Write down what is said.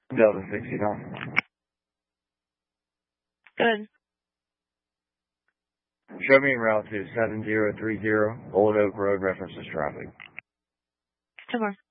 Delta 69. Good. Show me en route to 7030 Old Oak Road, references traffic. 2 more.